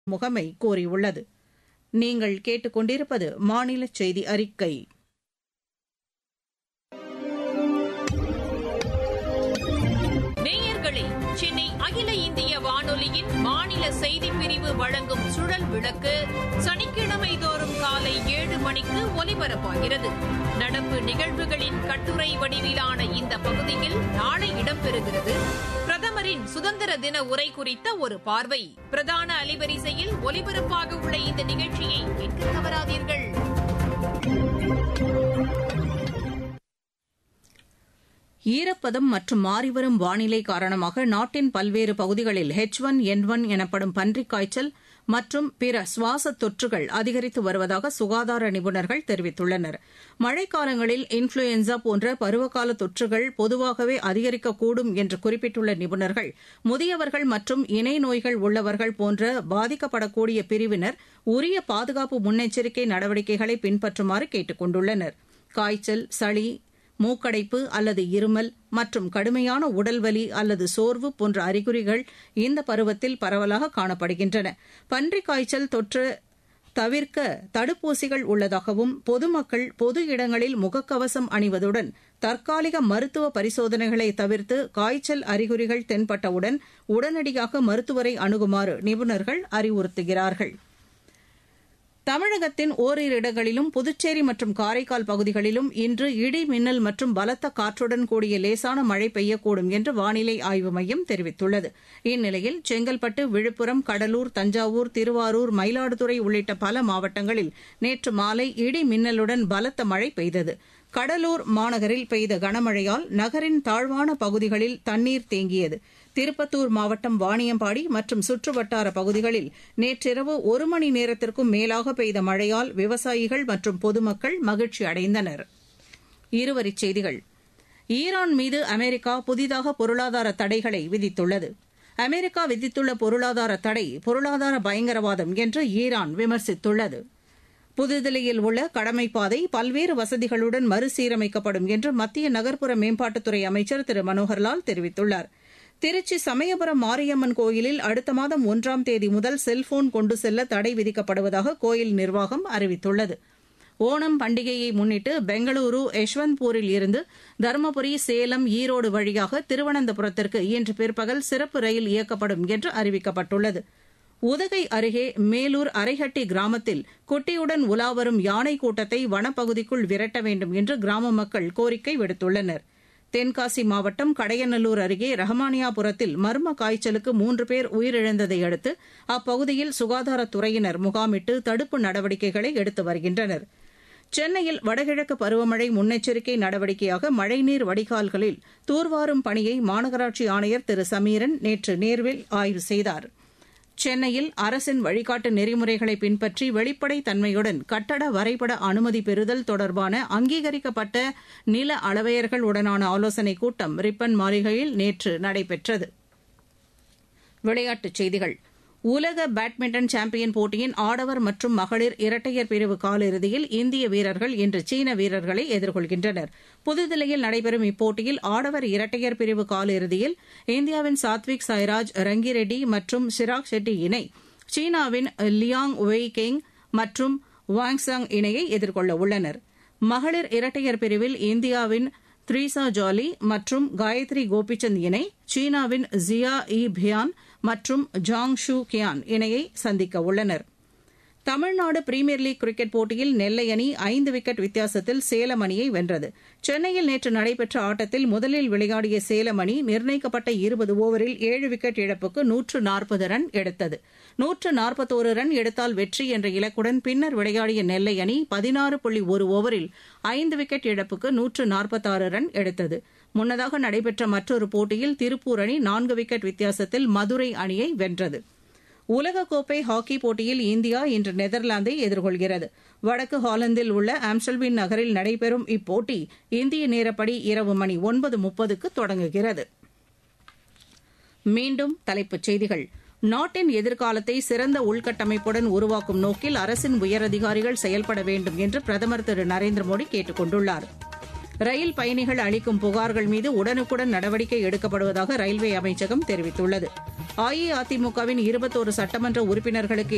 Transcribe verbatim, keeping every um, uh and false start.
முகமை கூறியுள்ளது. நீங்கள் கேட்டுக்கொண்டிருப்பது மாநில செய்தி அறிக்கை. நேயர்களே, சென்னை அகில இந்திய வானொலியின் மாநில செய்திப் பிரிவு வழங்கும் சுழல் விளக்கு சனிக்கிழமை தோறும் காலை ஏழு மணிக்கு ஒலிபரப்பாகிறது. நடப்பு நிகழ்வுகளின் கட்டுரை வடிவிலான இந்த பகுதியில் நாளை இடம்பெறுகிறது. பிரதமரின் சுதந்திர தின உரை குறித்த ஒரு பார்வை. பிரதான அலைவரிசையில் ஒலிபரப்பாக உள்ள இந்த நிகழ்ச்சியை கேட்க தவறாதீர்கள். ஈரப்பதம் மற்றும் மாறிவரும் வானிலை காரணமாக நாட்டின் பல்வேறு பகுதிகளில் எச் ஒன் என் ஒன் எனப்படும் பன்றிக் காய்ச்சல் மற்றும் பிற சுவாச தொற்றுகள் அதிகரித்து வருவதாக சுகாதார நிபுணர்கள் தெரிவித்துள்ளனர். மழைக்காலங்களில் இன்ஃபுளுயன்சா போன்ற பருவகால தொற்றுகள் பொதுவாகவே அதிகரிக்கக்கூடும் என்று குறிப்பிட்டுள்ள நிபுணர்கள், முதியவர்கள் மற்றும் இணை நோய்கள் உள்ளவர்கள் போன்ற பாதிக்கப்படக்கூடிய பிரிவினர் உரிய பாதுகாப்பு முன்னெச்சரிக்கை நடவடிக்கைகளை பின்பற்றுமாறு கேட்டுக் கொண்டுள்ளனர். காய்ச்சல், சளி, மூக்கடைப்பு அல்லது இருமல் மற்றும் கடுமையான உடல்வலி அல்லது சோர்வு போன்ற அறிகுறிகள் இந்த பருவத்தில் பரவலாக காணப்படுகின்றன. பன்றிக் காய்ச்சல் தொற்று தவிர்க்க தடுப்பூசிகள் உள்ளதாகவும் பொதுமக்கள் பொது இடங்களில் முகக்கவசம் அணிவதுடன் தற்காலிக மருத்துவ பரிசோதனைகளை தவிர்த்து காய்ச்சல் அறிகுறிகள் தென்பட்டவுடன் உடனடியாக மருத்துவரை அணுகுமாறு நிபுணர்கள் அறிவுறுத்துகிறார்கள். தமிழகத்தின் ஓரிரு இடங்களிலும் புதுச்சேரி மற்றும் காரைக்கால் பகுதிகளிலும் இன்று இடி மின்னல் மற்றும் பலத்த காற்றுடன் கூடிய லேசான மழை பெய்யக்கூடும் என்று வானிலை ஆய்வு மையம் தெரிவித்துள்ளது. இந்நிலையில் செங்கல்பட்டு, விழுப்புரம், கடலூர், தஞ்சாவூர், திருவாரூர், மயிலாடுதுறை உள்ளிட்ட பல மாவட்டங்களில் நேற்று மாலை இடி மின்னலுடன் பலத்த மழை பெய்தது. கடலூர் மாநகரில் பெய்த கனமழையால் நகரின் தாழ்வான பகுதிகளில் தண்ணீர் தேங்கியது. திருப்பத்தூர் மாவட்டம் வாணியம்பாடி மற்றும் சுற்றுவட்டார பகுதிகளில் நேற்றிரவு ஒரு மணி நேரத்திற்கும் மேலாக பெய்த மழையால் விவசாயிகள் மற்றும் பொதுமக்கள் மகிழ்ச்சி அடைந்தனர். இருவரிச் செய்திகள். ஈரான் மீது அமெரிக்கா புதிதாக பொருளாதார தடைகளை விதித்துள்ளது. அமெரிக்கா விதித்துள்ள பொருளாதார தடை பொருளாதார பயங்கரவாதம் என்று ஈரான் விமர்சித்துள்ளது. புதுதில்லியில் உள்ள கடமைப்பாதை பல்வேறு வசதிகளுடன் மறுசீரமைக்கப்படும் என்று மத்திய நகர்ப்புற மேம்பாட்டுத்துறை அமைச்சர் திரு மனோகர்லால் தெரிவித்துள்ளார். திருச்சி சமயபுரம் மாரியம்மன் கோயிலில் அடுத்த மாதம் ஒன்றாம் தேதி முதல் செல்போன் கொண்டு செல்ல தடை விதிக்கப்படுவதாக கோயில் நிர்வாகம் அறிவித்துள்ளது. ஓணம் பண்டிகையை முன்னிட்டு பெங்களூரு யஷ்வந்த்பூரில் இருந்து தருமபுரி, சேலம், ஈரோடு வழியாக திருவனந்தபுரத்திற்கு இன்று பிற்பகல் சிறப்பு ரயில் இயக்கப்படும் என்று அறிவிக்கப்பட்டுள்ளது. உதகை அருகே மேலூர் அரைஹட்டி கிராமத்தில் குட்டியுடன் உலாவரும் யானை கூட்டத்தை வனப்பகுதிக்குள் விரட்ட வேண்டும் என்று கிராம மக்கள் கோரிக்கை விடுத்துள்ளனர். தென்காசி மாவட்டம் கடையநல்லூர் அருகே ரஹமானியாபுரத்தில் மர்ம காய்ச்சலுக்கு மூன்று பேர் உயிரிழந்ததை அடுத்து அப்பகுதியில் சுகாதாரத்துறையினர் முகாமிட்டு தடுப்பு நடவடிக்கைகளை எடுத்து வருகின்றனர். சென்னையில் வடகிழக்கு பருவமழை முன்னெச்சரிக்கை நடவடிக்கையாக மழைநீர் வடிகால்களில் தூர்வாரும் பணியை மாநகராட்சி ஆணையர் திரு சமீரன் நேற்று நேரில் ஆய்வு செய்தார். சென்னையில் அரசின் வழிகாட்டு நெறிமுறைகளை பின்பற்றி வெளிப்படைத் தன்மையுடன் கட்டட வரைபட அனுமதி பெறுதல் தொடர்பான அங்கீகரிக்கப்பட்ட நில அளவையர்களுடனான ஆலோசனைக் கூட்டம் ரிப்பன் மாளிகையில் நேற்று நடைபெற்றது. விளையாட்டுச் செய்திகள். உலக பேட்மிண்டன் சாம்பியன் போட்டியின் ஆடவர் மற்றும் மகளிர் இரட்டையர் பிரிவு காலிறுதியில் இந்திய வீரர்கள் இன்று சீன வீரர்களை எதிர்கொள்கின்றனர். புதுதில்லியில் நடைபெறும் இப்போட்டியில் ஆடவர் இரட்டையர் பிரிவு காலிறுதியில் இந்தியாவின் சாத்விக் சாய்ராஜ், ரங்கிரெட்டி மற்றும் சிராக் ஷெட்டி இணை சீனாவின் லியாங் வெய் கெங் மற்றும் வாங்சாங் இணையை எதிர்கொள்ள உள்ளனர். மகளிர் இரட்டையர் பிரிவில் இந்தியாவின் த்ரீசா ஜாலி மற்றும் காயத்ரி கோபிச்சந்த் இணை சீனாவின் ஜியா இ பியான் மற்றும் ஜாங் ஷூ கியான் இணையை சந்திக்க உள்ளனர். தமிழ்நாடு பிரீமியர் லீக் கிரிக்கெட் போட்டியில் நெல்லை அணி ஐந்து விக்கெட் வித்தியாசத்தில் சேலம் அணியை வென்றது. சென்னையில் நேற்று நடைபெற்ற ஆட்டத்தில் முதலில் விளையாடிய சேலம் அணி நிர்ணயிக்கப்பட்ட இருபது ஓவரில் ஏழு விக்கெட் இழப்புக்கு நூற்று நாற்பது ரன் எடுத்தது. நூற்று நாற்பத்தோரு ரன் எடுத்தால் வெற்றி என்ற இலக்குடன் பின்னர் விளையாடிய நெல்லை அணி பதினாறு புள்ளி ஒரு ஓவரில் ஐந்து விக்கெட் இழப்புக்கு நூற்று நாற்பத்தாறு ரன் எடுத்தது. முன்னதாக நடைபெற்ற மற்றொரு போட்டியில் திருப்பூர் அணி நான்கு விக்கெட் வித்தியாசத்தில் மதுரை அணியை வென்றது. உலகக்கோப்பை ஹாக்கி போட்டியில் இந்தியா இன்று நெதர்லாந்தை எதிர்கொள்கிறது. வடக்கு ஹாலந்தில் உள்ள ஆம்ஸ்டல்வின் நகரில் நடைபெறும் இப்போட்டி இந்திய நேரப்படி இரவு மணி ஒன்பது முப்பதுக்கு தொடங்குகிறது. மீண்டும் தலைப்புச் செய்திகள். நாட்டின் எதிர்காலத்தை சிறந்த உள்கட்டமைப்புடன் உருவாக்கும் நோக்கில் அரசின் உயரதிகாரிகள் செயல்பட வேண்டும் என்று பிரதமர் திரு நரேந்திர மோடி கேட்டுக் கொண்டுள்ளார். ரயில் பயணிகள் அளிக்கும் புகார்கள் மீது உடனுக்குடன் நடவடிக்கை எடுக்கப்படுவதாக ரயில்வே அமைச்சகம் தெரிவித்துள்ளது. அஇஅதிமுகவின் இருபத்தோரு சட்டமன்ற உறுப்பினர்களுக்கு